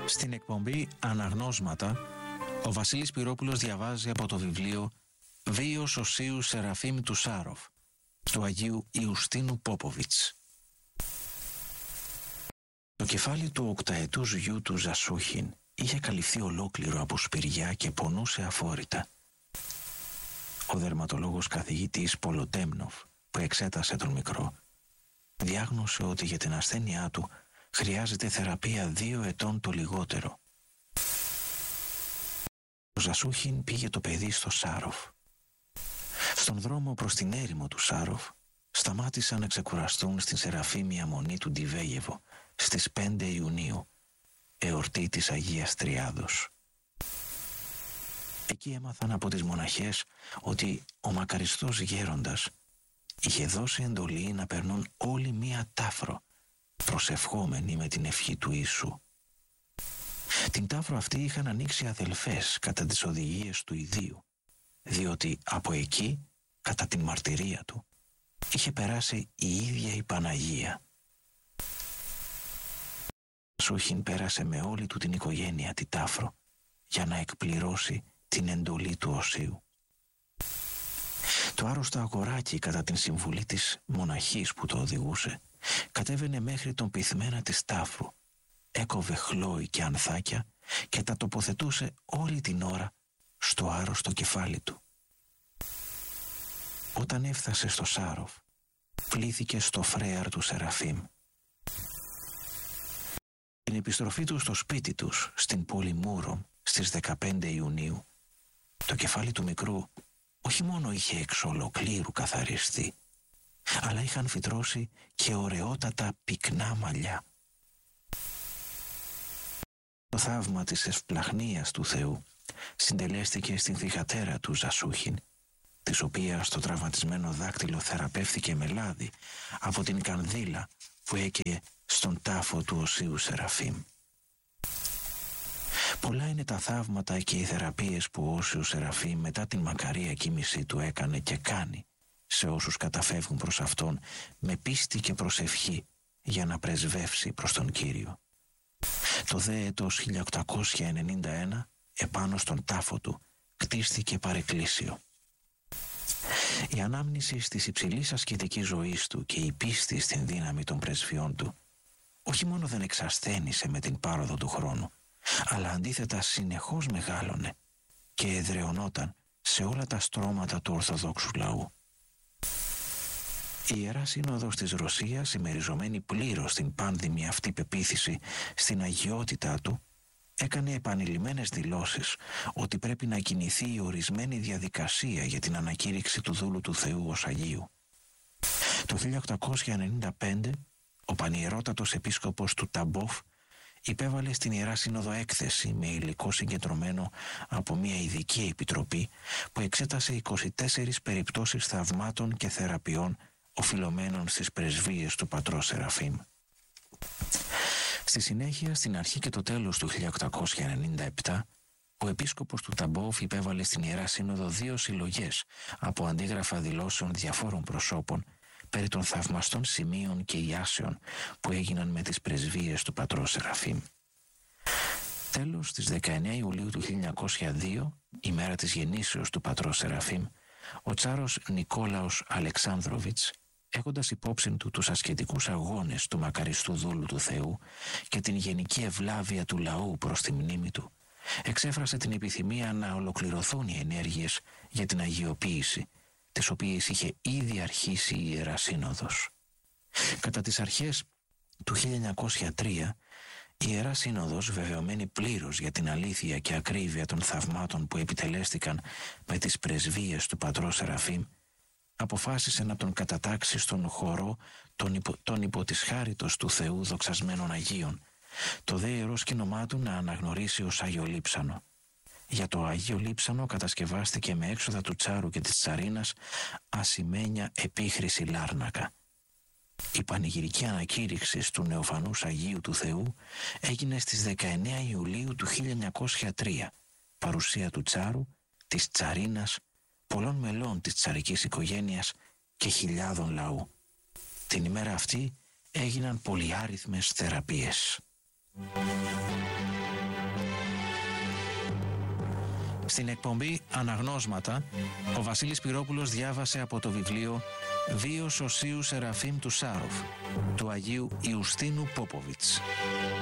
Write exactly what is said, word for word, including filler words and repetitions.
Στην εκπομπή Αναγνώσματα, ο Βασίλης Πυρόπουλος διαβάζει από το βιβλίο «Βίος Οσίου Σεραφείμ του Σάροφ» του Αγίου Ιουστίνου Πόποβιτς. Το κεφάλι του οκταετούς γιου του Ζασούχιν είχε καλυφθεί ολόκληρο από σπηριά και πονούσε αφόρητα. Ο δερματολόγος καθηγητής Πολοτέμνοφ, που εξέτασε τον μικρό, διάγνωσε ότι για την ασθένειά του χρειάζεται θεραπεία δύο ετών το λιγότερο. Ο Ζασούχιν πήγε το παιδί στο Σάροφ. Στον δρόμο προς την έρημο του Σάροφ σταμάτησαν να ξεκουραστούν στην Σεραφείμια Μονή του Ντιβέγεβο στις πέντε Ιουνίου, εορτή της Αγίας Τριάδος. Εκεί έμαθαν από τις μοναχές ότι ο μακαριστός γέροντας είχε δώσει εντολή να περνούν όλοι μία τάφρο, προσευχόμενοι με την ευχή του Ιησού. Την τάφρο αυτή είχαν ανοίξει αδελφές κατά τις οδηγίες του ιδίου, διότι από εκεί, κατά την μαρτυρία του, είχε περάσει η ίδια η Παναγία. Σούχιν πέρασε με όλη του την οικογένεια τη τάφρο για να εκπληρώσει την εντολή του Οσίου. Το άρρωστο αγοράκι, κατά την συμβουλή της μοναχής που το οδηγούσε, κατέβαινε μέχρι τον πυθμένα της τάφρου, έκοβε χλόι και ανθάκια και τα τοποθετούσε όλη την ώρα στο άρρωστο κεφάλι του. Όταν έφτασε στο Σάροφ, πλήθηκε στο φρέαρ του Σεραφείμ. Την επιστροφή του στο σπίτι τους, στην πόλη Μούρομ, στις δεκαπέντε Ιουνίου, το κεφάλι του μικρού όχι μόνο είχε εξ ολοκλήρου καθαριστεί, αλλά είχαν φυτρώσει και ωραιότατα πυκνά μαλλιά. Το θαύμα της ευπλαχνίας του Θεού συντελέστηκε στην θυγατέρα του Ζασούχιν, της οποίας το τραυματισμένο δάκτυλο θεραπεύθηκε με λάδι από την κανδύλα που έκαιε στον τάφο του Οσίου Σεραφείμ. Πολλά είναι τα θαύματα και οι θεραπείες που ο Όσιος Σεραφείμ μετά την μακαρία κοίμησή του έκανε και κάνει σε όσους καταφεύγουν προς Αυτόν με πίστη και προσευχή για να πρεσβεύσει προς τον Κύριο. Το δε έτος χίλια οκτακόσια ενενήντα ένα, επάνω στον τάφο του κτίστηκε παρεκκλήσιο. Η ανάμνηση της υψηλής ασκητικής ζωής του και η πίστη στην δύναμη των πρεσβειών του όχι μόνο δεν εξασθένησε με την πάροδο του χρόνου, αλλά αντίθετα συνεχώς μεγάλωνε και εδραιωνόταν σε όλα τα στρώματα του Ορθοδόξου λαού. Η Ιερά Σύνοδος της Ρωσίας, συμμεριζομένη πλήρως στην πάνδημη αυτή πεποίθηση στην αγιότητά του, έκανε επανειλημμένες δηλώσεις ότι πρέπει να κινηθεί η ορισμένη διαδικασία για την ανακήρυξη του δούλου του Θεού ως Αγίου. Το χίλια οκτακόσια ενενήντα πέντε, ο πανιερότατος επίσκοπος του Ταμπόφ υπέβαλε στην Ιερά Σύνοδο έκθεση με υλικό συγκεντρωμένο από μια ειδική επιτροπή που εξέτασε είκοσι τέσσερις περιπτώσεις θαυμάτων και θεραπείων οφειλωμένων στις πρεσβείες του πατρός Σεραφείμ. Στη συνέχεια, στην αρχή και το τέλος του χίλια οκτακόσια ενενήντα επτά, ο επίσκοπος του Ταμπόφ υπέβαλε στην Ιερά Σύνοδο δύο συλλογές από αντίγραφα δηλώσεων διαφόρων προσώπων περί των θαυμαστών σημείων και ιάσεων που έγιναν με τις πρεσβείες του πατρός Σεραφείμ. Τέλος, στις δεκαεννέα Ιουλίου του χίλια εννιακόσια δύο, ημέρα της γεννήσεως του πατρός Σεραφείμ, ο τσάρος Νικόλαος Αλεξάνδροβιτς, έχοντας υπόψη του τους ασκητικούς αγώνες του μακαριστού δούλου του Θεού και την γενική ευλάβεια του λαού προς τη μνήμη του, εξέφρασε την επιθυμία να ολοκληρωθούν οι ενέργειες για την αγιοποίηση, τις οποίες είχε ήδη αρχίσει η Ιερά Σύνοδος. Κατά τις αρχές του χίλια εννιακόσια τρία, η Ιερά Σύνοδος, βεβαιωμένη πλήρως για την αλήθεια και ακρίβεια των θαυμάτων που επιτελέστηκαν με τις πρεσβείες του πατρός Σεραφείμ, αποφάσισε να τον κατατάξει στον χορό των υπο, των υπό της χάριτος του Θεού δοξασμένων Αγίων, το δε ιερό σκήνομά του να αναγνωρίσει ως Άγιο Λείψανο. Για το Αγίο Λείψανο κατασκευάστηκε με έξοδα του Τσάρου και της Τσαρίνας ασημένια επίχρηση Λάρνακα. Η πανηγυρική ανακήρυξη του νεοφανούς Αγίου του Θεού έγινε στις δεκαεννέα Ιουλίου του χίλια εννιακόσια τρία, παρουσία του Τσάρου, της Τσαρίνας, πολλών μελών της τσαρικής οικογένειας και χιλιάδων λαού. Την ημέρα αυτή έγιναν πολυάριθμες θεραπείες. Στην εκπομπή Αναγνώσματα, ο Βασίλης Πυρόπουλος διάβασε από το βιβλίο «Βίος Οσίου Σεραφείμ του Σάροφ» του Αγίου Ιουστίνου Πόποβιτς.